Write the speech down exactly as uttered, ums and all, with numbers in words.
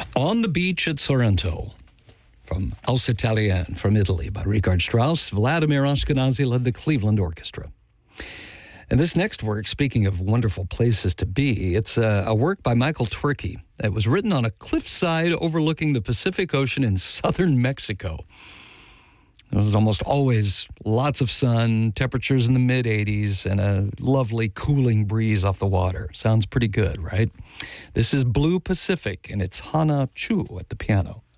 On the Beach at Sorrento, from Aus Italien, from Italy, by Richard Strauss. Vladimir Ashkenazy led the Cleveland Orchestra. And this next work, speaking of wonderful places to be, it's a, a work by Michael Twerke. It was written on a cliffside overlooking the Pacific Ocean in southern Mexico. There was almost always lots of sun, temperatures in the mid eighties, and a lovely cooling breeze off the water. Sounds pretty good, right? This is Blue Pacific, and it's Hana Chu at the piano.